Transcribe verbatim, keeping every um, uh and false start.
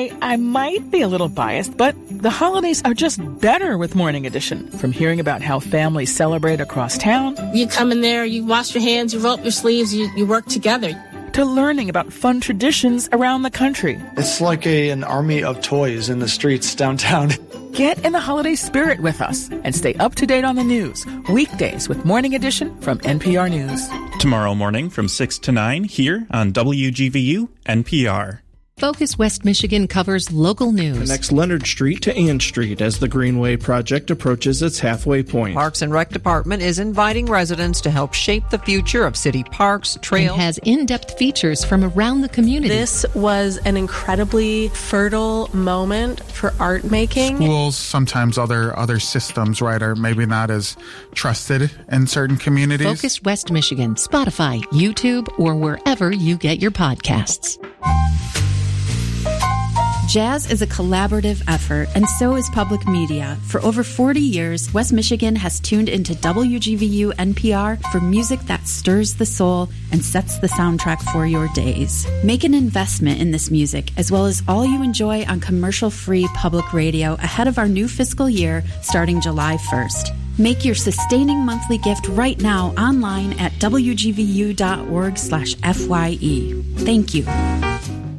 say I might be a little biased, but the holidays are just better with Morning Edition. From hearing about how families celebrate across town, you come in there, you wash your hands, you roll up your sleeves, you, you work together, to learning about fun traditions around the country. It's like a, an army of toys in the streets downtown. Get in the holiday spirit with us and stay up to date on the news. Weekdays with Morning Edition from N P R News. Tomorrow morning from six to nine here on W G V U N P R. Focus West Michigan covers local news. Connects Leonard Street to Ann Street as the Greenway project approaches its halfway point. Parks and Rec Department is inviting residents to help shape the future of city parks, trails. And has in-depth features from around the community. This was an incredibly fertile moment for art making. Schools, sometimes other other systems, right, are maybe not as trusted in certain communities. Focus West Michigan, Spotify, YouTube, or wherever you get your podcasts. Jazz is a collaborative effort, and so is public media. For over forty years, West Michigan has tuned into W G V U N P R for music that stirs the soul and sets the soundtrack for your days. Make an investment in this music, as well as all you enjoy on commercial-free public radio ahead of our new fiscal year starting July first. Make your sustaining monthly gift right now online at W G V U dot org slash F Y E. Thank you.